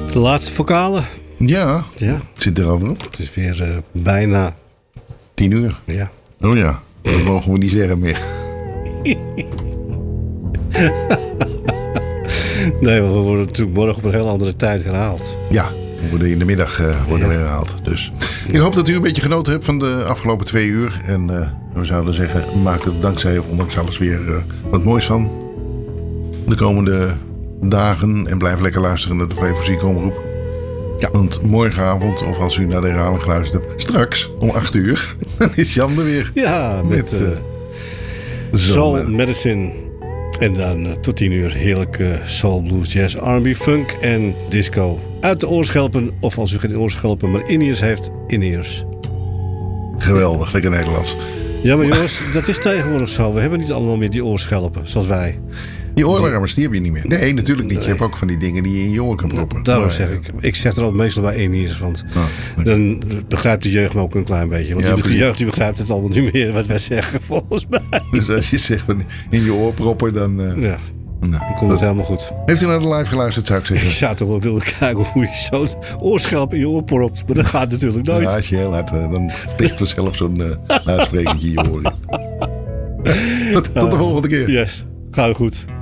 De laatste vocalen. Ja, Ja. het zit erover op. Het is weer bijna 10 uur. Ja. Oh ja, dat mogen we niet zeggen meer. Nee, we worden natuurlijk morgen op een heel andere tijd herhaald. Ja, we worden in de middag worden we herhaald. Dus ik hoop dat u een beetje genoten hebt van de afgelopen 2 uur. En we zouden zeggen, maak er dankzij of ondanks alles weer wat moois van. De komende dagen. En blijf lekker luisteren naar de Flevo Ziekenomroep. Ja. Want morgenavond, of als u naar de herhaling geluisterd hebt, straks om 8 uur, dan is Jan er weer. Ja, met Soul Medicine. En dan tot 10 uur heerlijke soul, blues, jazz, R&B, funk en disco. Uit de oorschelpen, of als u geen oorschelpen, maar in-ears heeft, in-ears. Geweldig, lekker Nederlands. Ja, maar jongens, dat is tegenwoordig zo. We hebben niet allemaal meer die oorschelpen, zoals wij. Die oorwarmers, die heb je niet meer. Nee, natuurlijk niet. Je hebt ook van die dingen die je in je oor kan proppen. Daarom zeg ik. Ik zeg er ook meestal bij in-ears, want dan begrijpt de jeugd me ook een klein beetje. Want de jeugd die begrijpt het allemaal niet meer wat wij zeggen, volgens mij. Dus als je zegt van in je oor proppen, dan... ja. Nou, dan komt het helemaal goed. Heeft u naar de live geluisterd, zou ik zeggen? Ik zou toch wel willen kijken hoe je zo'n oorschelp in je oor propt. Maar dat gaat natuurlijk nooit. Ja, als je heel hard... dan vliegt er zelf zo'n luidsprekertje in je oren. Tot de volgende keer. Yes, gaat goed.